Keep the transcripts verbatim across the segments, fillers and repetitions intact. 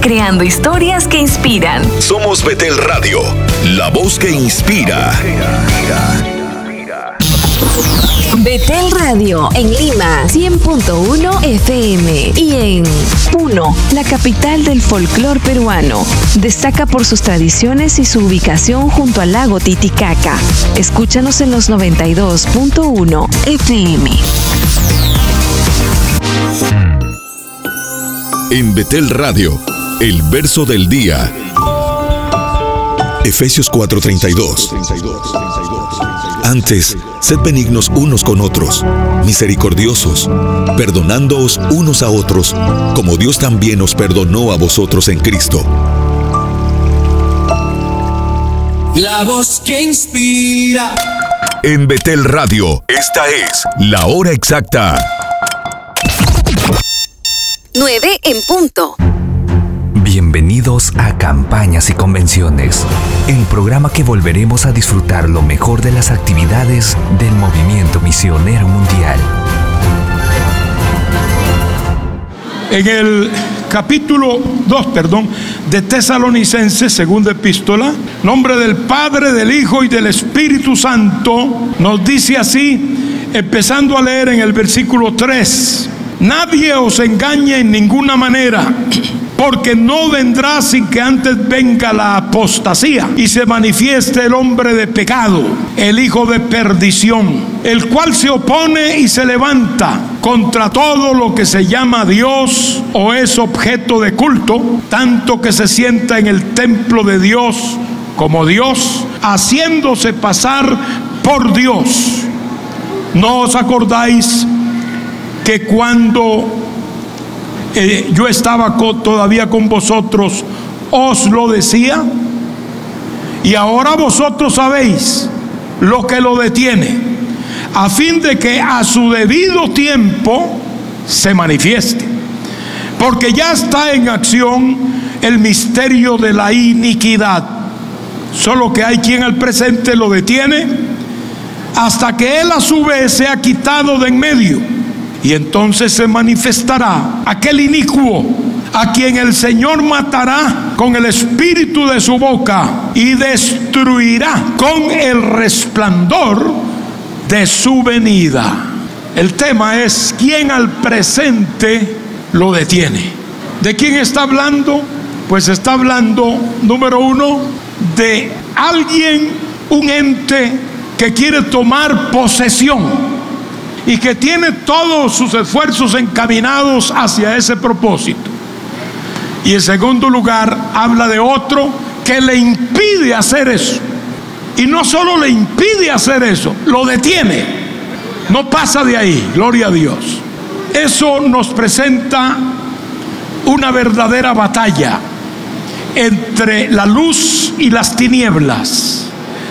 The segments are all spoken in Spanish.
creando historias que inspiran. Somos Betel Radio, la voz que inspira. Betel Radio en Lima, cien punto uno F M, y en Puno, la capital del folclor peruano. Destaca por sus tradiciones y su ubicación junto al lago Titicaca. Escúchanos en los noventa y dos punto uno F M. En Betel Radio, el verso del día. Efesios cuatro treinta y dos. Antes, sed benignos unos con otros, misericordiosos, perdonándoos unos a otros, como Dios también os perdonó a vosotros en Cristo. La voz que inspira. En Betel Radio, esta es la hora exacta. nueve en punto. Bienvenidos a Campañas y Convenciones, el programa que volveremos a disfrutar lo mejor de las actividades del Movimiento Misionero Mundial. En el capítulo dos, perdón, de Tesalonicenses, segunda epístola, nombre del Padre, del Hijo y del Espíritu Santo, nos dice así, empezando a leer en el versículo tres: nadie os engañe en ninguna manera, porque no vendrá sin que antes venga la apostasía y se manifieste el hombre de pecado, el hijo de perdición, el cual se opone y se levanta contra todo lo que se llama Dios o es objeto de culto, tanto que se sienta en el templo de Dios como Dios, haciéndose pasar por Dios. ¿No os acordáis que cuando Eh, yo estaba co- todavía con vosotros, os lo decía? Y ahora vosotros sabéis lo que lo detiene, a fin de que a su debido tiempo se manifieste. Porque ya está en acción el misterio de la iniquidad, solo que hay quien al presente lo detiene, hasta que él a su vez sea quitado de en medio. Y entonces se manifestará aquel inicuo, a quien el Señor matará con el espíritu de su boca y destruirá con el resplandor de su venida. El tema es: ¿quién al presente lo detiene? ¿De quién está hablando? Pues está hablando, número uno, de alguien, un ente que quiere tomar posesión y que tiene todos sus esfuerzos encaminados hacia ese propósito. Y en segundo lugar, habla de otro que le impide hacer eso. Y no solo le impide hacer eso, lo detiene. No pasa de ahí, gloria a Dios. Eso nos presenta una verdadera batalla entre la luz y las tinieblas,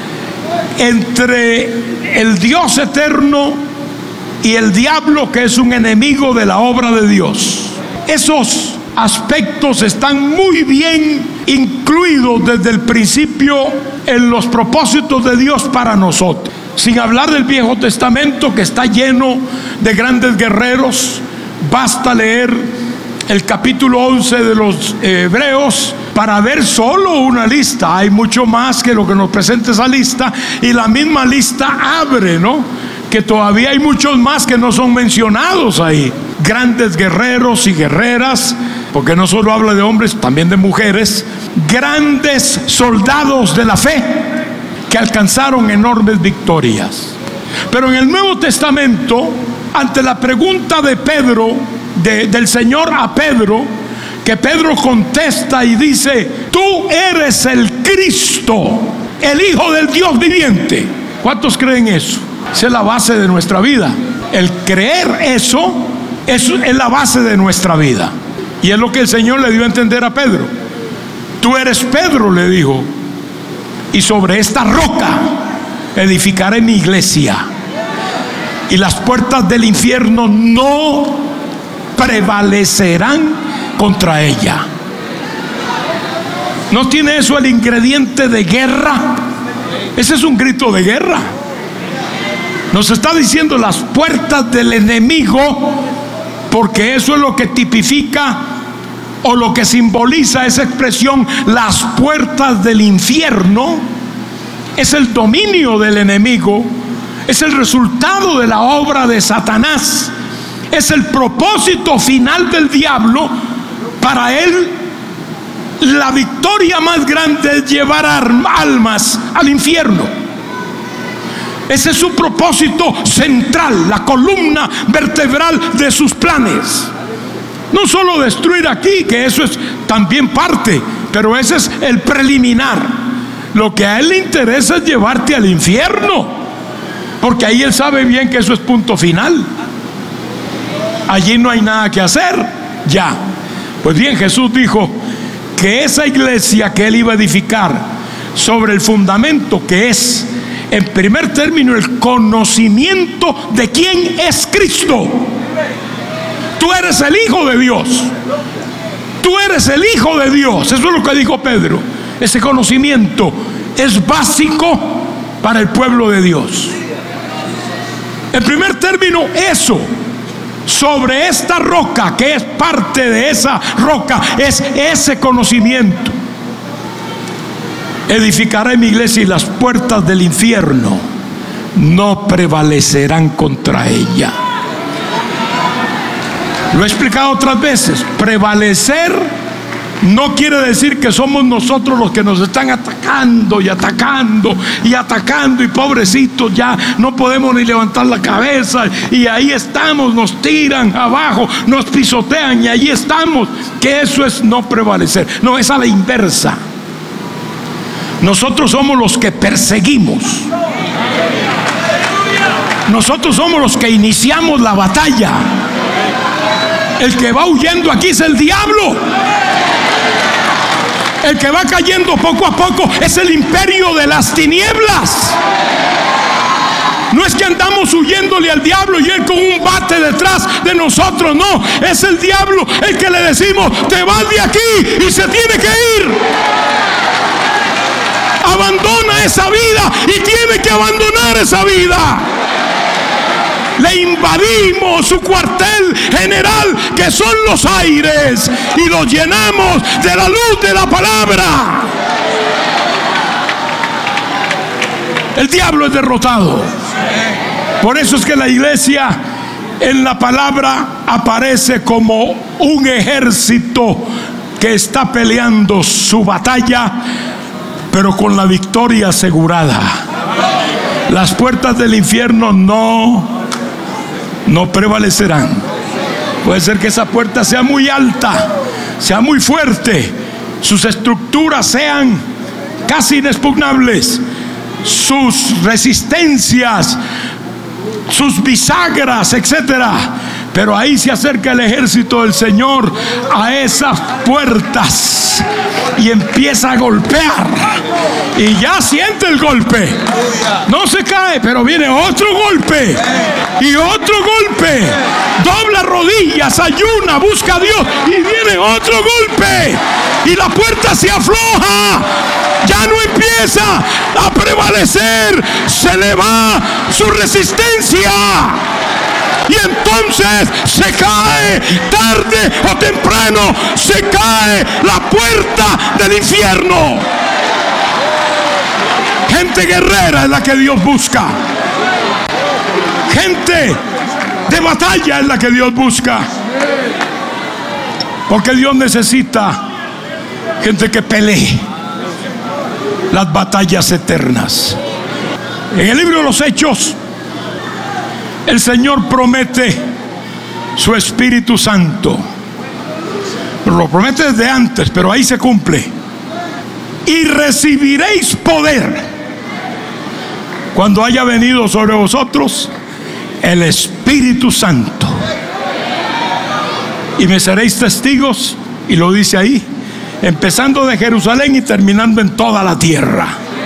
entre el Dios eterno y el diablo, que es un enemigo de la obra de Dios. Esos aspectos están muy bien incluidos desde el principio en los propósitos de Dios para nosotros. Sin hablar del Viejo Testamento, que está lleno de grandes guerreros. Basta leer el capítulo once de los Hebreos para ver solo una lista. Hay mucho más que lo que nos presenta esa lista, y la misma lista abre, ¿no?, que todavía hay muchos más que no son mencionados ahí. Grandes guerreros y guerreras, porque no solo habla de hombres, también de mujeres. Grandes soldados de la fe que alcanzaron enormes victorias. Pero en el Nuevo Testamento, ante la pregunta de Pedro, de, del Señor a Pedro, que Pedro contesta y dice: tú eres el Cristo, el Hijo del Dios viviente. ¿Cuántos creen eso? Esa es la base de nuestra vida. El creer eso, eso es la base de nuestra vida. Y es lo que el Señor le dio a entender a Pedro. Tú eres Pedro, le dijo, y sobre esta roca edificaré mi iglesia, y las puertas del infierno no prevalecerán contra ella. ¿No tiene eso el ingrediente de guerra? Ese es un grito de guerra. Nos está diciendo las puertas del enemigo, porque eso es lo que tipifica o lo que simboliza esa expresión, las puertas del infierno, es el dominio del enemigo, es el resultado de la obra de Satanás, es el propósito final del diablo. Para él, la victoria más grande es llevar almas al infierno. Ese es su propósito central, la columna vertebral de sus planes. No solo destruir aquí, que eso es también parte, pero ese es el preliminar. Lo que a él le interesa es llevarte al infierno, porque ahí él sabe bien que eso es punto final. Allí no hay nada que hacer, ya. Pues bien, Jesús dijo que esa iglesia que él iba a edificar sobre el fundamento que es, en primer término, el conocimiento de quién es Cristo. Tú eres el Hijo de Dios. Tú eres el Hijo de Dios. Eso es lo que dijo Pedro. Ese conocimiento es básico para el pueblo de Dios. En primer término, eso. Sobre esta roca, que es parte de esa roca, es ese conocimiento. Edificaré mi iglesia y las puertas del infierno no prevalecerán contra ella. Lo he explicado otras veces. Prevalecer no quiere decir que somos nosotros los que nos están atacando y atacando y atacando, y pobrecitos ya no podemos ni levantar la cabeza, y ahí estamos, nos tiran abajo, nos pisotean y ahí estamos. Que eso es no prevalecer. No, es a la inversa. Nosotros somos los que perseguimos. Nosotros somos los que iniciamos la batalla. El que va huyendo aquí es el diablo. El que va cayendo poco a poco es el imperio de las tinieblas. No es que andamos huyéndole al diablo y él con un bate detrás de nosotros, no. Es el diablo el que le decimos: te vas de aquí, y se tiene que ir. Abandona esa vida, y tiene que abandonar esa vida. Le invadimos su cuartel general, que son los aires, y los llenamos de la luz de la palabra. El diablo es derrotado. Por eso es que la iglesia en la palabra aparece como un ejército que está peleando su batalla, pero con la victoria asegurada. Las puertas del infierno no no prevalecerán. Puede ser que esa puerta sea muy alta, sea muy fuerte, sus estructuras sean casi inexpugnables, sus resistencias, sus bisagras, etcétera. Pero ahí se acerca el ejército del Señor a esas puertas y empieza a golpear, y ya siente el golpe. No se cae, pero viene otro golpe y otro golpe. Dobla rodillas, ayuna, busca a Dios, y viene otro golpe, y la puerta se afloja. Ya no empieza a prevalecer, se le va su resistencia. Y entonces se cae, tarde o temprano, se cae la puerta del infierno. Gente guerrera es la que Dios busca. Gente de batalla es la que Dios busca. Porque Dios necesita gente que pelee las batallas eternas. En el libro de los Hechos, el Señor promete su Espíritu Santo. Lo promete desde antes, pero ahí se cumple. Y recibiréis poder cuando haya venido sobre vosotros el Espíritu Santo. Y me seréis testigos, y lo dice ahí, empezando de Jerusalén y terminando en toda la tierra.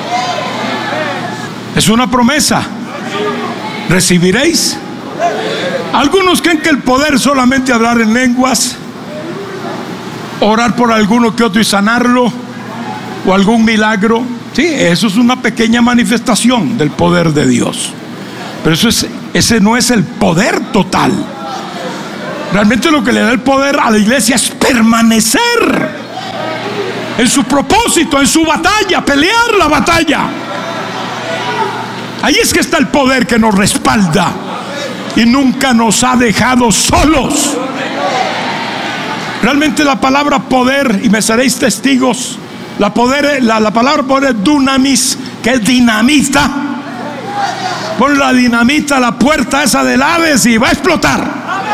Es una promesa. ¿Recibiréis? Algunos creen que el poder es solamente hablar en lenguas, orar por alguno que otro y sanarlo, o algún milagro. Sí, eso es una pequeña manifestación del poder de Dios, pero eso es, ese no es el poder total. Realmente lo que le da el poder a la iglesia es permanecer en su propósito, en su batalla, pelear la batalla. Ahí es que está el poder que nos respalda y nunca nos ha dejado solos. Realmente la palabra poder, y me seréis testigos, la, poder, la, la palabra poder es dunamis, que es dinamita. Pon la dinamita a la puerta esa del Hades y va a explotar.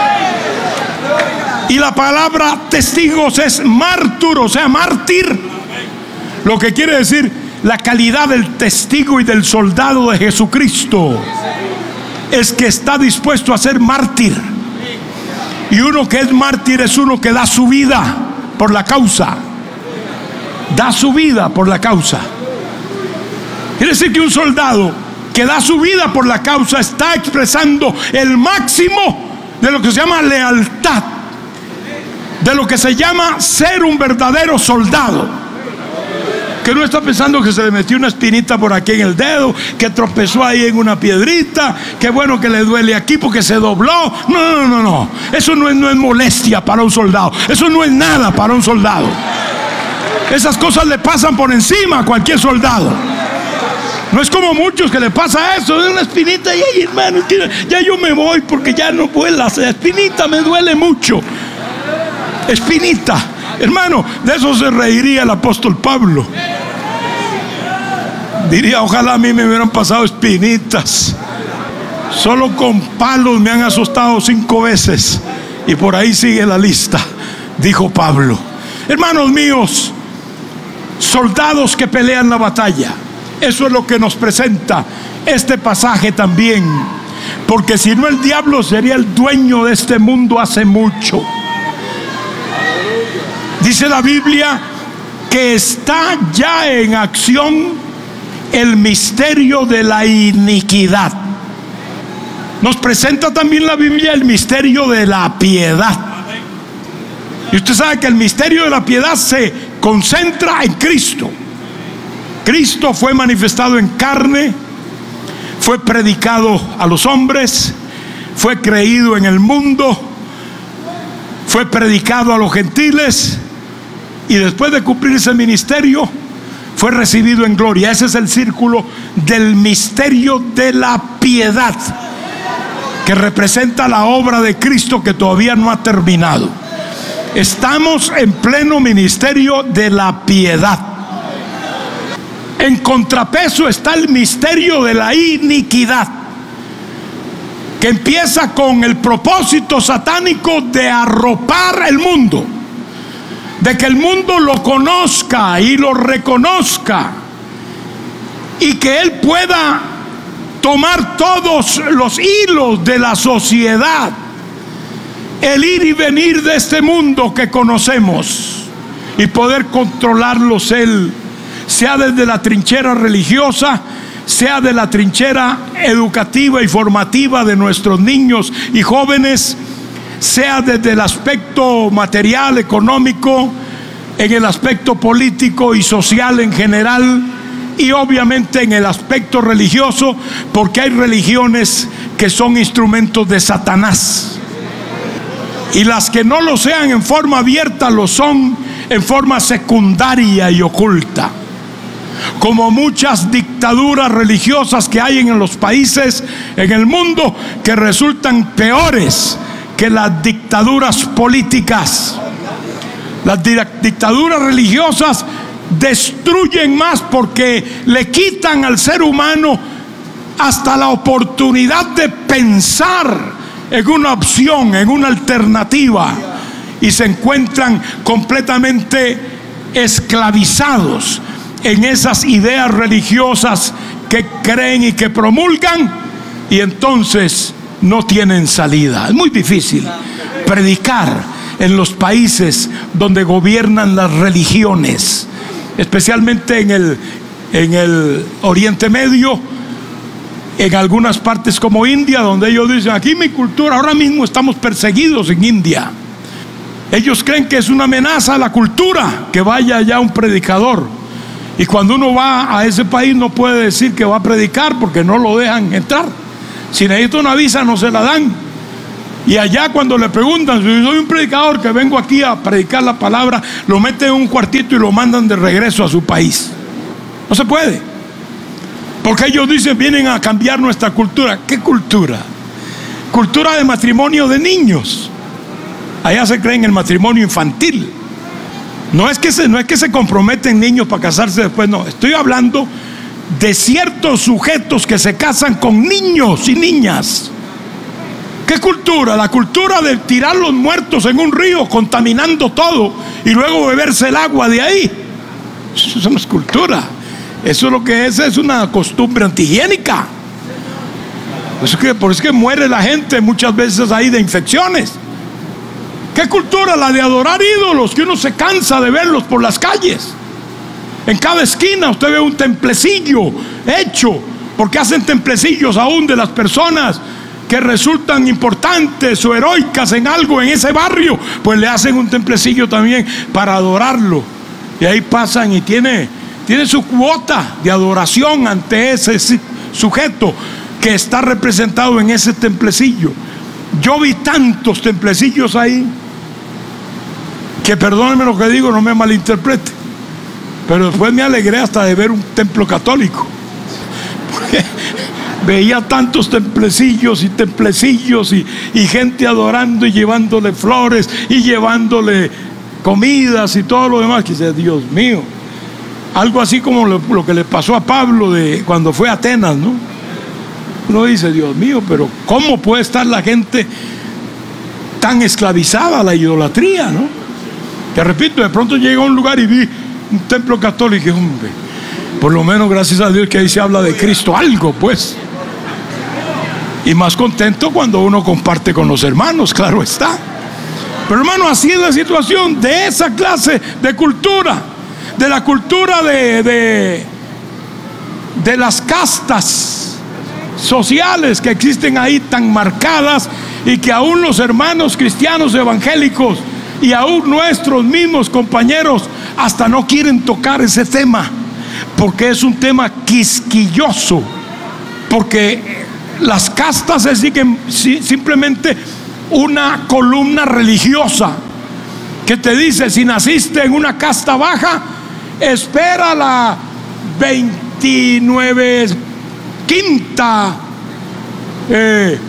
Y la palabra testigos es mártur, o sea, mártir. Lo que quiere decir la calidad del testigo y del soldado de Jesucristo es que está dispuesto a ser mártir. Y uno que es mártir es uno que da su vida por la causa. Da su vida por la causa. Quiere decir que un soldado que da su vida por la causa está expresando el máximo de lo que se llama lealtad, de lo que se llama ser un verdadero soldado. Que no está pensando que se le metió una espinita por aquí en el dedo, que tropezó ahí en una piedrita, que bueno que le duele aquí porque se dobló. No, no, no, no. Eso no es, no es molestia para un soldado. Eso no es nada para un soldado. Esas cosas le pasan por encima a cualquier soldado. No es como muchos que le pasa eso, de una espinita y ay, hermano, ya yo me voy porque ya no vuela. La espinita me duele mucho. Espinita. Hermano, de eso se reiría el apóstol Pablo. Diría, ojalá a mí me hubieran pasado espinitas. Solo con palos me han asustado cinco veces. Y por ahí sigue la lista, dijo Pablo. Hermanos míos, soldados que pelean la batalla. Eso es lo que nos presenta este pasaje también. Porque si no, el diablo sería el dueño de este mundo hace mucho. Dice la Biblia que está ya en acción el misterio de la iniquidad. Nos presenta también la Biblia el misterio de la piedad. Y usted sabe que el misterio de la piedad se concentra en Cristo. Cristo fue manifestado en carne, fue predicado a los hombres, fue creído en el mundo, fue predicado a los gentiles. Y después de cumplir ese ministerio, fue recibido en gloria. Ese es el círculo del misterio de la piedad, que representa la obra de Cristo que todavía no ha terminado. Estamos en pleno ministerio de la piedad. En contrapeso está el misterio de la iniquidad, que empieza con el propósito satánico de arropar el mundo, de que el mundo lo conozca y lo reconozca, y que él pueda tomar todos los hilos de la sociedad, el ir y venir de este mundo que conocemos, y poder controlarlos él, sea desde la trinchera religiosa, sea de la trinchera educativa y formativa de nuestros niños y jóvenes, sea desde el aspecto material, económico, en el aspecto político y social en general, y obviamente en el aspecto religioso, porque hay religiones que son instrumentos de Satanás, y las que no lo sean en forma abierta lo son en forma secundaria y oculta, como muchas dictaduras religiosas que hay en los países en el mundo, que resultan peores que las dictaduras políticas. Las dictaduras religiosas destruyen más porque le quitan al ser humano hasta la oportunidad de pensar en una opción, en una alternativa, y se encuentran completamente esclavizados en esas ideas religiosas que creen y que promulgan, y entonces no tienen salida. Es muy difícil predicar en los países donde gobiernan las religiones, especialmente en el, en el Oriente Medio, en algunas partes como India, donde ellos dicen, aquí mi cultura, ahora mismo estamos perseguidos en India. Ellos creen que es una amenaza a la cultura que vaya allá un predicador, y cuando uno va a ese país no puede decir que va a predicar porque no lo dejan entrar. Si necesita una visa no se la dan, Y allá cuando le preguntan, si soy un predicador que vengo aquí a predicar la palabra, lo meten en un cuartito y lo mandan de regreso a su país. No se puede. Porque ellos dicen, vienen a cambiar nuestra cultura. ¿Qué cultura? Cultura de matrimonio de niños. Allá se cree en el matrimonio infantil. No es que se, no es que se comprometen niños para casarse después, no. Estoy hablando de ciertos sujetos que se casan con niños y niñas. ¿Qué cultura? La cultura de tirar los muertos en un río contaminando todo y luego beberse el agua de ahí. Eso no es cultura. Eso lo que es es una costumbre antihigiénica. Por eso, que, por eso que muere la gente muchas veces ahí de infecciones. ¿Qué cultura? La de adorar ídolos, que uno se cansa de verlos por las calles. En cada esquina usted ve un templecillo hecho, porque hacen templecillos aún de las personas que resultan importantes o heroicas en algo en ese barrio, pues le hacen un templecillo también para adorarlo. Y ahí pasan y tiene, tiene su cuota de adoración ante ese sujeto que está representado en ese templecillo. Yo vi tantos templecillos ahí que, perdónenme lo que digo, no me malinterprete, pero después me alegré hasta de ver un templo católico, porque veía tantos templecillos y templecillos y, y gente adorando y llevándole flores y llevándole comidas y todo lo demás, que dice, Dios mío, algo así como lo, lo que le pasó a Pablo de cuando fue a Atenas, ¿no? Uno dice, Dios mío, pero ¿cómo puede estar la gente tan esclavizada a la idolatría, no? Te repito, de pronto llegué a un lugar y vi un templo católico y dije, hombre, por lo menos gracias a Dios que ahí se habla de Cristo, algo pues. Y más contento cuando uno comparte con los hermanos, claro está. Pero hermano, así es la situación de esa clase de cultura, de la cultura de, de, de las castas sociales que existen ahí tan marcadas, y que aún los hermanos cristianos evangélicos y aún nuestros mismos compañeros hasta no quieren tocar ese tema, porque es un tema quisquilloso, porque las castas es simplemente una columna religiosa que te dice, si naciste en una casta baja, espera la veintinueve quinta eh,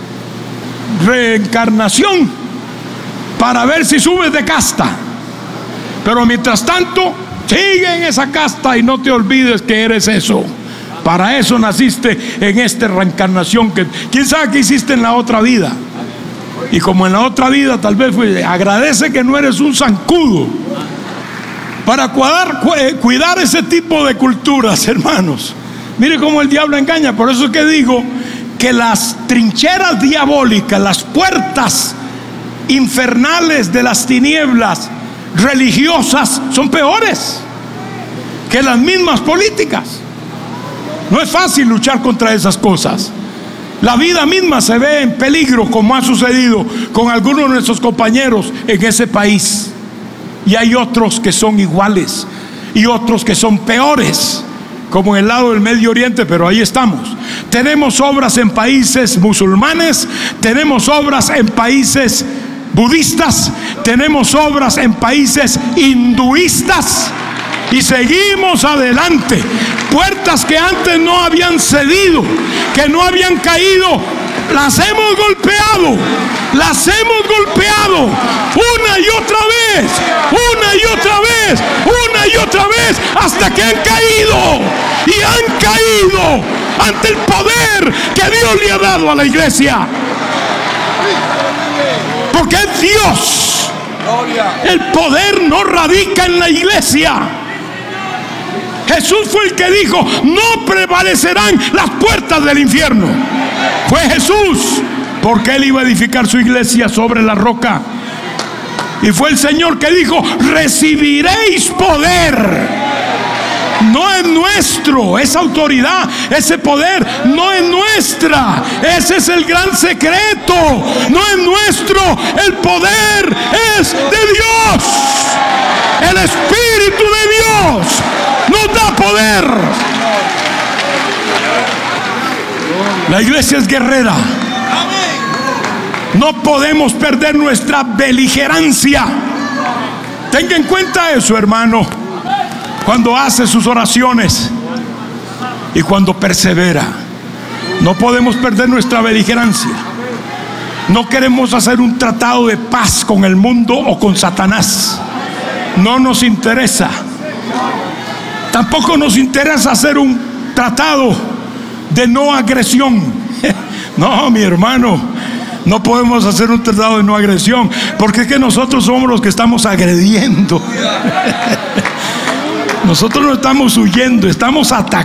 reencarnación para ver si subes de casta. Pero mientras tanto, sigue en esa casta y no te olvides que eres eso. Para eso naciste en esta reencarnación, que quién sabe qué hiciste en la otra vida. Y como en la otra vida tal vez fue, agradece que no eres un zancudo. Para cuidar, cuidar ese tipo de culturas, hermanos. Mire cómo el diablo engaña. Por eso es que digo que las trincheras diabólicas, las puertas infernales de las tinieblas religiosas son peores que las mismas políticas. No es fácil luchar contra esas cosas. La vida misma se ve en peligro, como ha sucedido con algunos de nuestros compañeros en ese país. Y hay otros que son iguales y otros que son peores, como en el lado del Medio Oriente, pero ahí estamos. Tenemos obras en países musulmanes, tenemos obras en países budistas, tenemos obras en países hinduistas, y seguimos adelante. Puertas que antes no habían cedido, que no habían caído, las hemos golpeado, las hemos golpeado una y otra vez, una y otra vez, una y otra vez, hasta que han caído, y han caído ante el poder que Dios le ha dado a la iglesia. Porque es Dios. El poder no radica en la iglesia. Jesús fue el que dijo, no prevalecerán las puertas del infierno. Fue Jesús, porque Él iba a edificar su iglesia sobre la roca. Y fue el Señor que dijo, recibiréis poder. No es nuestro, esa autoridad, ese poder no es nuestra. Ese es el gran secreto. No es nuestro, el poder es de Dios. El Espíritu de Dios nos da poder. La iglesia es guerrera. No podemos perder nuestra beligerancia. Tenga en cuenta eso, hermano, cuando hace sus oraciones y cuando persevera. No podemos perder nuestra beligerancia. No queremos hacer un tratado de paz con el mundo o con Satanás. No nos interesa. Tampoco nos interesa hacer un tratado de no agresión. No, mi hermano, no podemos hacer un tratado de no agresión, porque es que nosotros somos los que estamos agrediendo. Nosotros no estamos huyendo, estamos atacando.